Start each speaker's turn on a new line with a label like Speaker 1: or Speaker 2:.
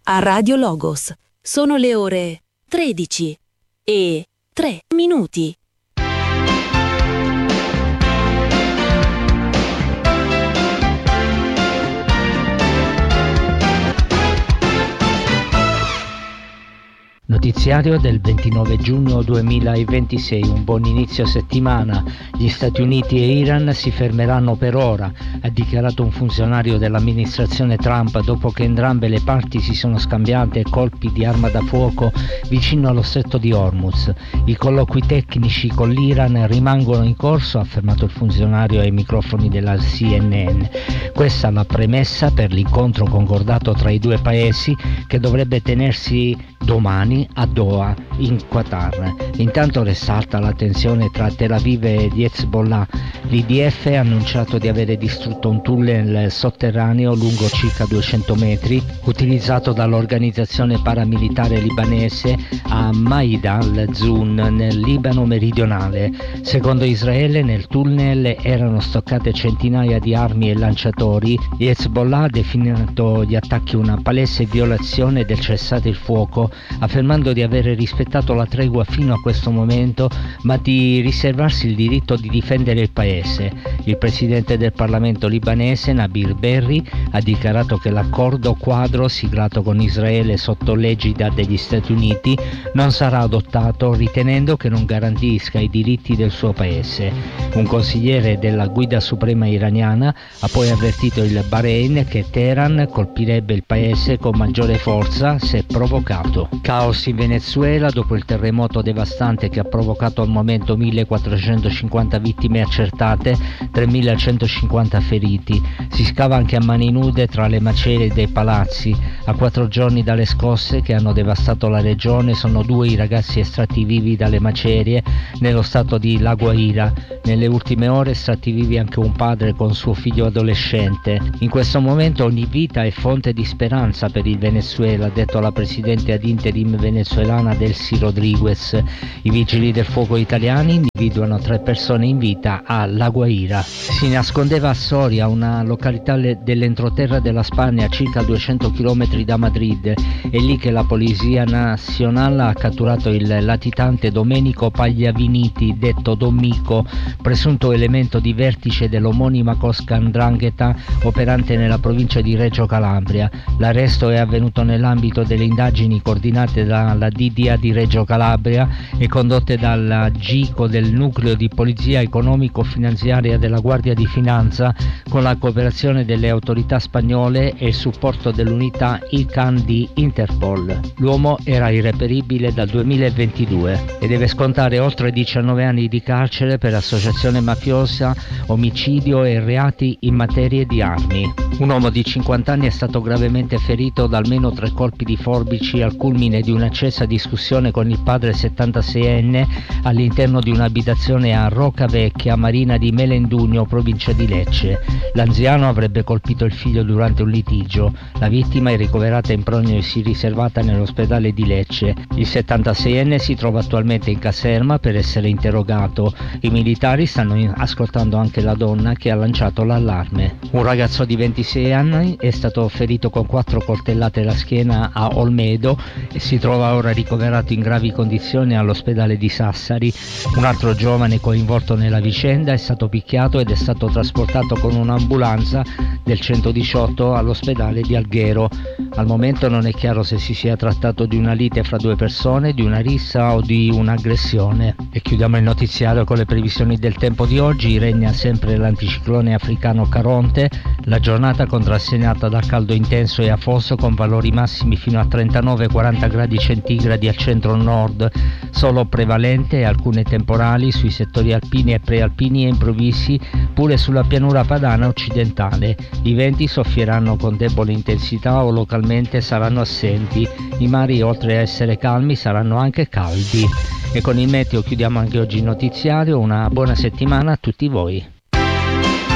Speaker 1: a Radio Logos. Sono le ore 13:03.
Speaker 2: Notiziario del 29 giugno 2026, un buon inizio settimana. Gli Stati Uniti e Iran si fermeranno per ora, ha dichiarato un funzionario dell'amministrazione Trump dopo che entrambe le parti si sono scambiate colpi di arma da fuoco vicino allo stretto di Hormuz. I colloqui tecnici con l'Iran rimangono in corso, ha affermato il funzionario ai microfoni della CNN. Questa è la premessa per l'incontro concordato tra i due paesi che dovrebbe tenersi domani a Doha, in Qatar. Intanto resta alta la tensione tra Tel Aviv e gli Hezbollah. L'IDF ha annunciato di avere distrutto un tunnel sotterraneo lungo circa 200 metri, utilizzato dall'organizzazione paramilitare libanese a Maida al-Zun, nel Libano meridionale. Secondo Israele, nel tunnel erano stoccate centinaia di armi e lanciatori. Gli Hezbollah ha definito gli attacchi una palese violazione del cessate il fuoco, affermando di avere rispettato la tregua fino a questo momento, ma di riservarsi il diritto di difendere il paese. Il presidente del Parlamento libanese, Nabil Berri, ha dichiarato che l'accordo quadro siglato con Israele sotto l'egida degli Stati Uniti non sarà adottato, ritenendo che non garantisca i diritti del suo paese. Un consigliere della guida suprema iraniana ha poi avvertito il Bahrain che Teheran colpirebbe il paese con maggiore forza se provocato. Caos in Venezuela dopo il terremoto devastante che ha provocato al momento 1450 vittime accertate, 3150 feriti. Si scava anche a mani nude tra le macerie dei palazzi. A 4 giorni dalle scosse che hanno devastato la regione sono 2 i ragazzi estratti vivi dalle macerie nello stato di La Guaira. Nelle ultime ore estratti vivi anche un padre con suo figlio adolescente. In questo momento ogni vita è fonte di speranza per il Venezuela, ha detto la presidente ad interim venezuelana Delcy Rodriguez. I vigili del fuoco italiani individuano 3 persone in vita a La Guaira. Si nascondeva a Soria, una località dell'entroterra della Spagna a circa 200 km da Madrid. È lì che la Polizia Nazionale ha catturato il latitante Domenico Pagliaviniti, detto Dommico, presunto elemento di vertice dell'omonima cosca 'ndrangheta operante nella provincia di Reggio Calabria. L'arresto è avvenuto nell'ambito delle indagini coordinate dalla DDA di Reggio Calabria e condotte dalla GICO del nucleo di polizia economico-finanziaria della Guardia di Finanza, con la cooperazione delle autorità spagnole e il supporto dell'unità ICAN di Interpol. L'uomo era irreperibile dal 2022 e deve scontare oltre 19 anni di carcere per associazione mafiosa, omicidio e reati in materia di armi. Un uomo di 50 anni è stato gravemente ferito da almeno 3 colpi di forbici al culmine di un'accesa discussione con il padre 76enne all'interno di un'abitazione a Roccavecchia, Marina di Melendugno, provincia di Lecce. L'anziano avrebbe colpito il figlio durante un litigio. La vittima è ricoverata in prognosi riservata nell'ospedale di Lecce. Il 76enne si trova attualmente in caserma per essere interrogato. I militari stanno ascoltando anche la donna che ha lanciato l'allarme. Un ragazzo di 26 anni è stato ferito con 4 coltellate alla schiena a Olmedo e si trova ora ricoverato in gravi condizioni all'ospedale di Sassari. Un altro giovane coinvolto nella vicenda è stato picchiato ed è stato trasportato con un'ambulanza del 118 all'ospedale di Alghero. Al momento non è chiaro se si sia trattato di una lite fra 2 persone, di una rissa o di un'aggressione. E chiudiamo il notiziario con le previsioni del tempo di oggi. Regna sempre l'anticiclone africano Caronte. La giornata contrassegnata da caldo intenso e afoso con valori massimi fino a 39-40 gradi centigradi al centro-nord, solo prevalente e alcune temporali sui settori alpini e prealpini e improvvisi pure sulla pianura padana occidentale. I venti soffieranno con debole intensità o localmente saranno assenti. I mari, oltre a essere calmi, saranno anche caldi. E con il meteo chiudiamo anche oggi il notiziario. Una buona settimana a tutti voi.